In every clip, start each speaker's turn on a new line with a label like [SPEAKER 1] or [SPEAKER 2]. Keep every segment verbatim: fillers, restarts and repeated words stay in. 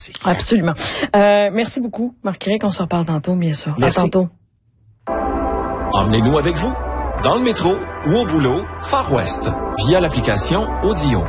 [SPEAKER 1] Absolument. Euh, merci beaucoup, Marc-Éric. On se reparle tantôt, bien sûr.
[SPEAKER 2] Merci.
[SPEAKER 1] À tantôt.
[SPEAKER 2] Emmenez-nous avec vous, dans le métro ou au boulot, Far West, via l'application Audio.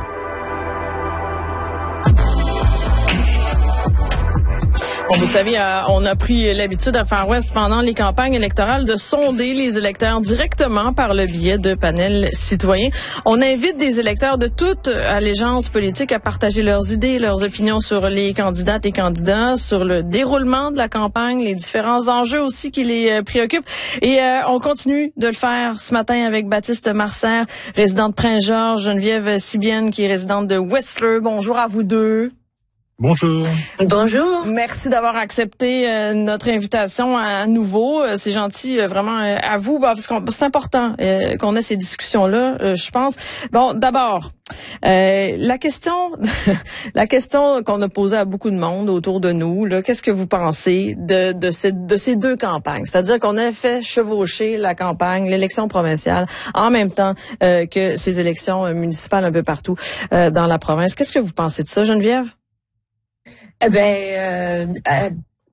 [SPEAKER 1] Bon, vous savez, euh, on a pris l'habitude à Far West pendant les campagnes électorales de sonder les électeurs directement par le biais de panels citoyens. On invite des électeurs de toute allégeance politique à partager leurs idées, leurs opinions sur les candidates et candidats, sur le déroulement de la campagne, les différents enjeux aussi qui les euh, préoccupent. Et euh, on continue de le faire ce matin avec Baptiste Marcer, résident de Prince-Georges, Geneviève Sibienne qui est résidente de Whistler. Bonjour à vous deux.
[SPEAKER 3] Bonjour.
[SPEAKER 4] Bonjour.
[SPEAKER 1] Merci d'avoir accepté euh, notre invitation à nouveau. Euh, c'est gentil, euh, vraiment euh, à vous, bah, parce que c'est important euh, qu'on ait ces discussions-là, euh, je pense. Bon, d'abord, euh, la question, la question qu'on a posée à beaucoup de monde autour de nous, là, qu'est-ce que vous pensez de de ces de ces deux campagnes? C'est-à-dire qu'on a fait chevaucher la campagne, l'élection provinciale, en même temps euh, que ces élections euh, municipales un peu partout euh, dans la province. Qu'est-ce que vous pensez de ça, Geneviève?
[SPEAKER 4] Eh ben, euh, euh,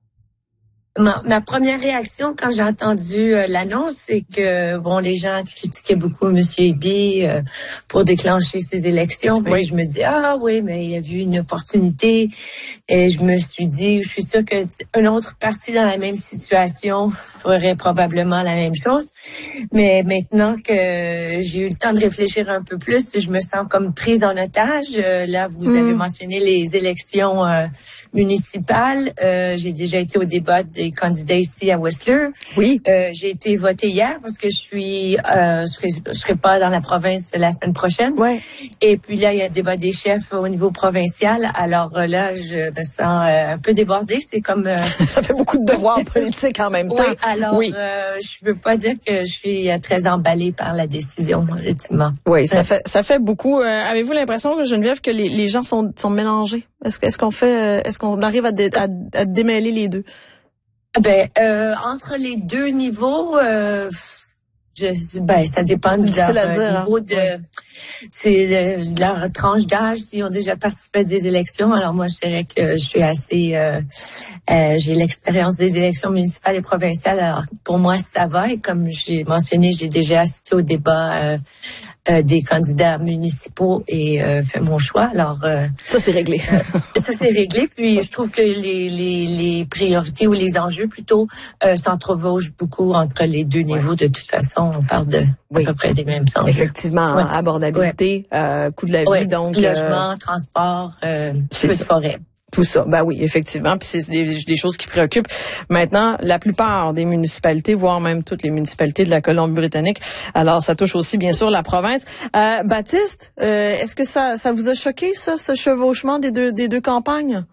[SPEAKER 4] ma, ma première réaction quand j'ai entendu euh, l'annonce, c'est que bon, les gens critiquaient beaucoup M. Eby euh, pour déclencher ces élections. Puis
[SPEAKER 1] oui.
[SPEAKER 4] Je me dis ah oui, mais il a vu une opportunité. Et je me suis dit, je suis sûre que une autre partie dans la même situation ferait probablement la même chose. Mais maintenant que j'ai eu le temps de réfléchir un peu plus, je me sens comme prise en otage. Euh, là, vous mmh. avez mentionné les élections euh, municipales. Euh, j'ai déjà été au débat des candidats ici à Whistler.
[SPEAKER 1] Oui.
[SPEAKER 4] Euh, j'ai été votée hier parce que je suis, euh, je serai, je serai pas dans la province la semaine prochaine.
[SPEAKER 1] Ouais.
[SPEAKER 4] Et puis là, il y a le débat des chefs au niveau provincial. Alors euh, là, je me sens euh, un peu débordée. C'est comme euh...
[SPEAKER 1] ça fait beaucoup de devoirs politiques en même temps.
[SPEAKER 4] Oui. Alors,
[SPEAKER 1] oui.
[SPEAKER 4] Euh, je peux pas dire que je suis très emballée par la décision, effectivement.
[SPEAKER 1] Oui, ça fait ça fait beaucoup. Euh, avez-vous l'impression, Geneviève, que les, les gens sont sont mélangés? Est-ce est-ce qu'on fait, est-ce qu'on arrive à, dé, à, à démêler les deux?
[SPEAKER 4] Ben, euh, entre les deux niveaux, euh, je, ben, ça dépend de leur
[SPEAKER 1] à dire,
[SPEAKER 4] niveau
[SPEAKER 1] hein?
[SPEAKER 4] de,
[SPEAKER 1] ouais.
[SPEAKER 4] c'est de leur tranche d'âge, s'ils ont déjà participé à des élections. Alors moi, je dirais que je suis assez, euh, euh, j'ai l'expérience des élections municipales et provinciales. Alors pour moi, ça va. Et comme j'ai mentionné, j'ai déjà assisté au débat euh, euh, des candidats municipaux et euh, fait mon choix. Alors euh,
[SPEAKER 1] ça c'est réglé.
[SPEAKER 4] euh, ça c'est réglé. Puis je trouve que les les, les priorités ou les enjeux plutôt euh, s'entrevauchent beaucoup entre les deux niveaux. Ouais. De toute façon, on parle de oui. à peu près des mêmes enjeux.
[SPEAKER 1] Effectivement, ouais. abordabilité, ouais. euh, coût de la vie,
[SPEAKER 4] ouais.
[SPEAKER 1] donc
[SPEAKER 4] logement,
[SPEAKER 1] euh,
[SPEAKER 4] transport, euh, feu de forêt.
[SPEAKER 1] Tout ça, ben oui, effectivement, puis c'est des, des choses qui préoccupent. Maintenant, la plupart des municipalités, voire même toutes les municipalités de la Colombie-Britannique. Alors, ça touche aussi, bien sûr, la province. Euh, Baptiste, euh, est-ce que ça, ça vous a choqué, ça, ce chevauchement des deux, des deux campagnes?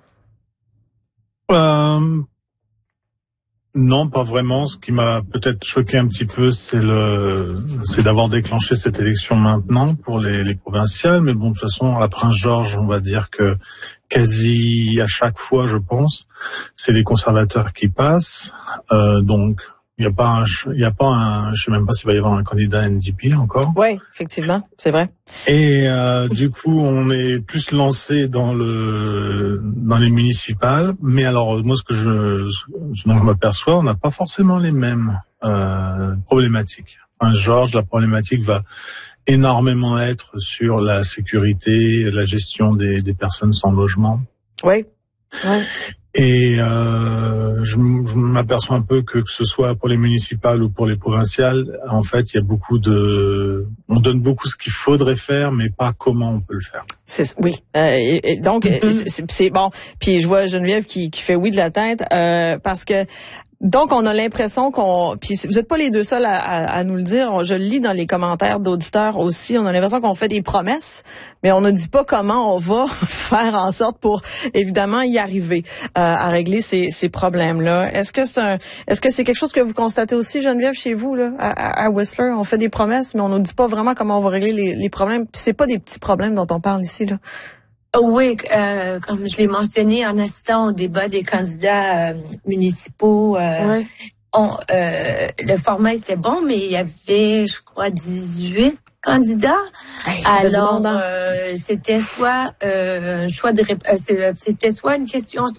[SPEAKER 3] Euh, non, pas vraiment. Ce qui m'a peut-être choqué un petit peu, c'est le, c'est d'avoir déclenché cette élection maintenant pour les, les provinciales. Mais bon, de toute façon, à Prince-Georges, on va dire que quasi à chaque fois, je pense, c'est les conservateurs qui passent. Euh, donc, il n'y a pas un, il y a pas un, je sais même pas s'il va y avoir un candidat N D P encore.
[SPEAKER 1] Oui, effectivement, c'est vrai.
[SPEAKER 3] Et euh, du coup, on est plus lancé dans le, dans les municipales. Mais alors, moi, ce que je, ce dont je m'aperçois, on n'a pas forcément les mêmes euh, problématiques. Enfin, Georges, la problématique va énormément être sur la sécurité, la gestion des, des personnes sans logement.
[SPEAKER 1] Oui. Ouais.
[SPEAKER 3] Et euh, je, je m'aperçois un peu que que ce soit pour les municipales ou pour les provinciales, en fait, il y a beaucoup de, on donne beaucoup ce qu'il faudrait faire, mais pas comment on peut le faire.
[SPEAKER 1] C'est, oui. Euh, et, et donc mm-hmm. c'est, c'est bon. Puis je vois Geneviève qui, qui fait oui de la tête euh, parce que. Donc, on a l'impression qu'on... Puis vous n'êtes pas les deux seuls à, à, à nous le dire. Je le lis dans les commentaires d'auditeurs aussi. On a l'impression qu'on fait des promesses, mais on ne dit pas comment on va faire en sorte pour, évidemment, y arriver euh, à régler ces, ces problèmes-là. Est-ce que c'est un, est-ce que c'est quelque chose que vous constatez aussi, Geneviève, chez vous, là, à, à Whistler? On fait des promesses, mais on ne dit pas vraiment comment on va régler les, les problèmes. Puis c'est pas des petits problèmes dont on parle ici, là.
[SPEAKER 4] Oui, euh, comme je l'ai mentionné en assistant au débat des candidats euh, municipaux, euh,
[SPEAKER 1] oui.
[SPEAKER 4] on, euh, le format était bon, mais il y avait, je crois, dix-huit candidats.
[SPEAKER 1] Hey,
[SPEAKER 4] Alors, euh, c'était soit euh, un choix de, euh, c'était soit une question